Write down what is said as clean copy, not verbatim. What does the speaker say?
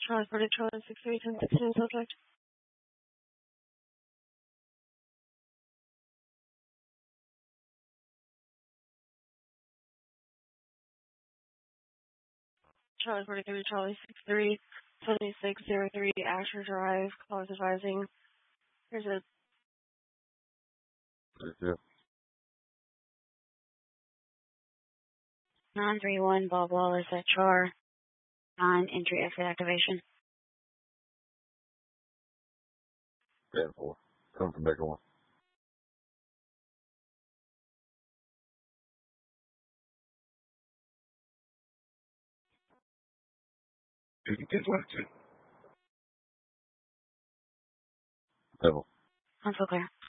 Charlie 40, Charlie 63, 1016, subject. Charlie 43, Charlie 63, 7603, Asher Drive, cause advising. Here's a 931 Bob Wallace at Char, entry exit activation. 10-4. Come from Baker 1. Level. Console clear.